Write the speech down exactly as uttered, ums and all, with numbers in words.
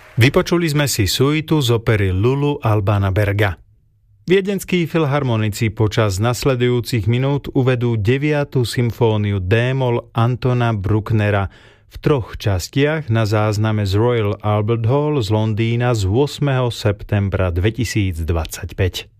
Vypočuli sme si suitu z opery Lulu Albana Berga. Viedenskí filharmonici počas nasledujúcich minút uvedú deviatu symfóniu D-moll Antona Brucknera v troch častiach na zázname z Royal Albert Hall z Londýna z ôsmeho septembra dvetisícdvadsaťpäť.